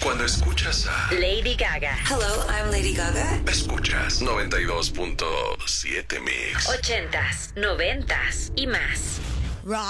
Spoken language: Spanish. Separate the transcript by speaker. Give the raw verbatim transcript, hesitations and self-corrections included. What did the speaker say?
Speaker 1: Cuando escuchas a
Speaker 2: Lady Gaga.
Speaker 3: Hello, I'm Lady Gaga.
Speaker 1: Escuchas noventa y dos punto siete Mix.
Speaker 2: Ochentas, noventas y más.